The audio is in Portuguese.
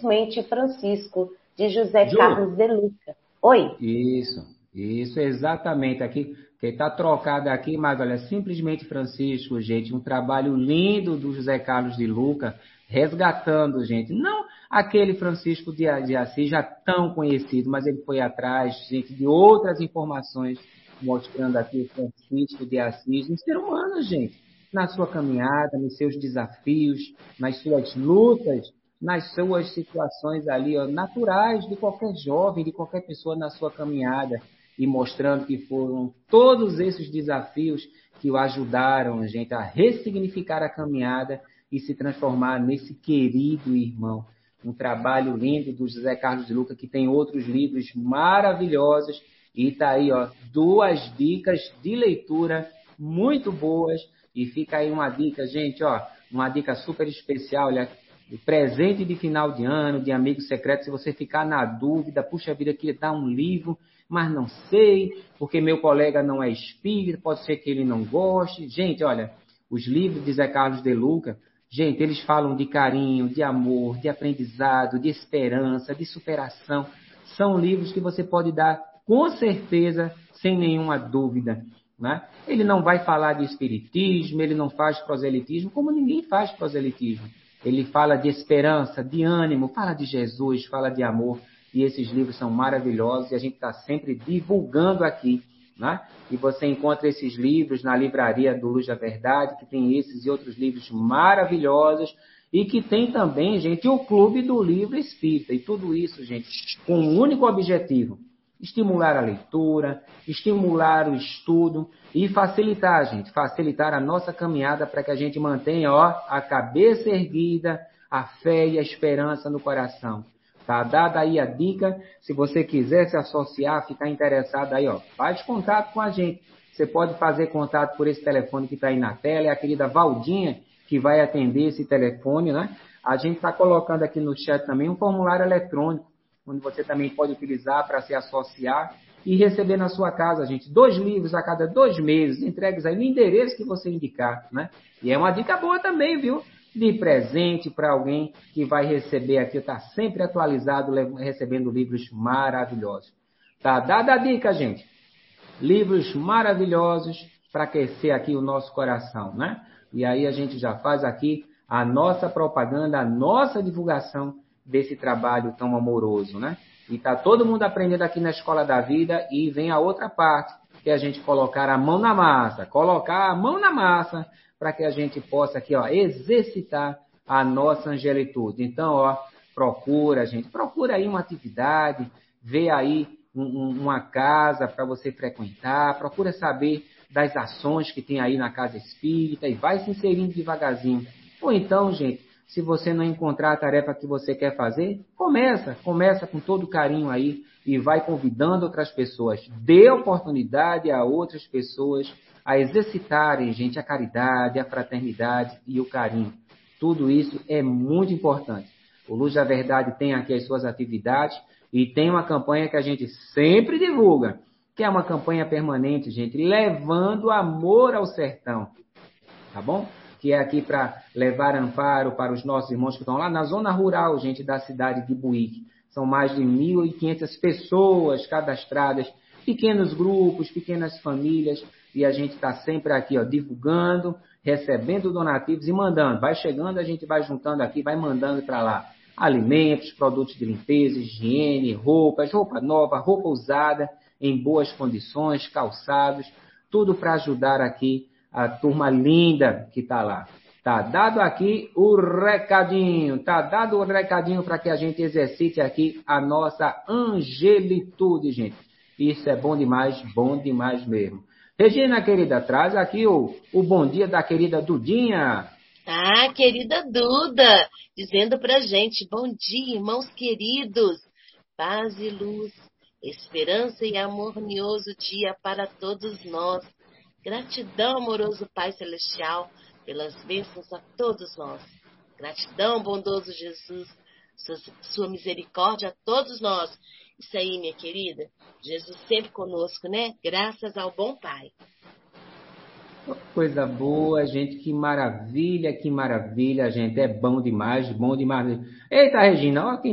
Simplesmente Francisco, de José Ju, Carlos de Luca. Oi? isso, exatamente. Aqui, que está trocado aqui, mas olha, simplesmente Francisco, gente, um trabalho lindo do José Carlos de Luca, resgatando, gente. Não aquele Francisco de Assis já tão conhecido, mas ele foi atrás, gente, de outras informações, mostrando aqui o Francisco de Assis, um ser humano, gente, na sua caminhada, nos seus desafios, nas suas lutas, nas suas situações ali, ó, naturais de qualquer jovem, de qualquer pessoa na sua caminhada, e mostrando que foram todos esses desafios que o ajudaram, gente, a ressignificar a caminhada e se transformar nesse querido irmão. Um trabalho lindo do José Carlos de Luca, que tem outros livros maravilhosos, e está aí, ó, 2 dicas de leitura muito boas, e fica aí uma dica, gente, ó, uma dica super especial, olha, presente de final de ano, de amigo secreto, se você ficar na dúvida, puxa vida, queria dar um livro, mas não sei, porque meu colega não é espírita, pode ser que ele não goste. Gente, olha, os livros de Zé Carlos de Luca, gente, eles falam de carinho, de amor, de aprendizado, de esperança, de superação. São livros que você pode dar com certeza, sem nenhuma dúvida. Né? Ele não vai falar de espiritismo, ele não faz proselitismo, como ninguém faz proselitismo. Ele fala de esperança, de ânimo, fala de Jesus, fala de amor. E esses livros são maravilhosos e a gente está sempre divulgando aqui. Né? E você encontra esses livros na livraria do Luz da Verdade, que tem esses e outros livros maravilhosos. E que tem também, gente, o Clube do Livro Espírita. E tudo isso, gente, com um único objetivo: estimular a leitura, estimular o estudo e facilitar, gente, facilitar a nossa caminhada para que a gente mantenha, ó, a cabeça erguida, a fé e a esperança no coração. Tá dada aí a dica. Se você quiser se associar, ficar interessado aí, ó, faz contato com a gente. Você pode fazer contato por esse telefone que está aí na tela. É a querida Valdinha que vai atender esse telefone, né? A gente está colocando aqui no chat também um formulário eletrônico, onde você também pode utilizar para se associar e receber na sua casa, gente, 2 livros a cada 2 meses, entregues aí no endereço que você indicar, né? E é uma dica boa também, viu? De presente para alguém que vai receber aqui, está sempre atualizado, recebendo livros maravilhosos. Tá dada a dica, gente. Livros maravilhosos para aquecer aqui o nosso coração, né? E aí a gente já faz aqui a nossa propaganda, a nossa divulgação desse trabalho tão amoroso, né? E tá todo mundo aprendendo aqui na Escola da Vida e vem a outra parte, que é a gente colocar a mão na massa, para que a gente possa aqui, ó, exercitar a nossa angelitude. Então, ó, procura aí uma atividade, vê aí uma casa para você frequentar, procura saber das ações que tem aí na casa espírita e vai se inserindo devagarzinho. Ou então, gente, se você não encontrar a tarefa que você quer fazer, começa com todo carinho aí e vai convidando outras pessoas. Dê oportunidade a outras pessoas a exercitarem, gente, a caridade, a fraternidade e o carinho. Tudo isso é muito importante. O Luz da Verdade tem aqui as suas atividades e tem uma campanha que a gente sempre divulga, que é uma campanha permanente, gente, levando amor ao sertão, tá bom? Que é aqui para levar amparo para os nossos irmãos que estão lá na zona rural, gente, da cidade de Buíque. São mais de 1.500 pessoas cadastradas, pequenos grupos, pequenas famílias, e a gente está sempre aqui, ó, divulgando, recebendo donativos e mandando. Vai chegando, a gente vai juntando aqui, vai mandando para lá. Alimentos, produtos de limpeza, higiene, roupas, roupa nova, roupa usada, em boas condições, calçados, tudo para ajudar aqui a turma linda que está lá. Tá dado aqui o recadinho, para que a gente exercite aqui a nossa angelitude, gente. Isso é bom demais mesmo. Regina, querida, traz aqui o bom dia da querida Dudinha. Ah, querida Duda, dizendo pra gente, bom dia, irmãos queridos, paz e luz, esperança e harmonioso dia para todos nós. Gratidão, amoroso Pai Celestial, pelas bênçãos a todos nós. Gratidão, bondoso Jesus, sua misericórdia a todos nós. Isso aí, minha querida, Jesus sempre conosco, né? Graças ao bom Pai. Coisa boa, gente, que maravilha, gente, é bom demais. Eita, Regina, ó, quem